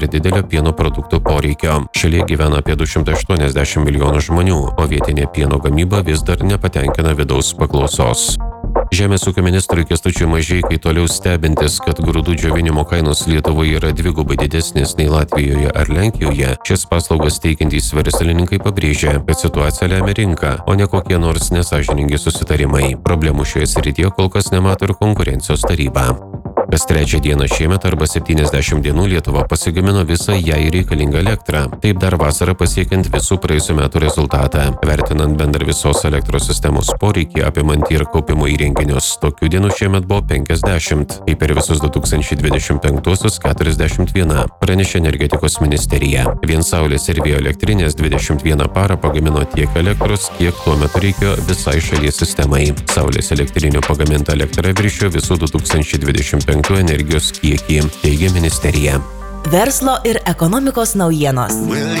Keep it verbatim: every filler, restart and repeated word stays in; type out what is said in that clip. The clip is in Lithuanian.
prie didelio pieno produktų poreikio. Šalyje gyvena apie du šimtai aštuoniasdešimt milijonų žmonių, o vietinė pieno gamyba vis dar nepatenkina vidaus paklausos. Žemės ūkio ministrui Kęstučiui Mažeikai toliau stebintis, kad grūdų džiovinimo kainos Lietuvoje yra dvigubai didesnės nei Latvijoje ar Lenkijoje, šias paslaugas teikiantys verslininkai pabrėžia, kad situaciją lemia rinka, o ne kokie nors nesąžiningi susitarimai. Problemų šioje srityje kol kas nemato ir konkurencijos taryba. Kas trečią dieną šiemet arba septyniasdešimt dienų Lietuva pasigamino visą jai reikalingą elektrą. Taip dar vasarą pasiekiant visų praėjusių metų rezultatą. Vertinant bendrą visos elektros sistemos poreikį apimantį ir kaupimo įrenginius, tokių dienų šiemet buvo penkiasdešimt, kai per visus du tūkstančiai dvidešimt penktuosius keturiasdešimt viena, pranešė energetikos ministerija. Vien saulės ir vėjo elektrinės dvidešimt vieną parą pagamino tiek elektros, kiek tuo metu reikėjo visai šalies sistemai. Saulės elektrinių pagaminta elektra viršijo visų du tūkstančiai dvidešimt penktų energijos kiekį, teigia ministerija. Verslo ir ekonomikos naujienos.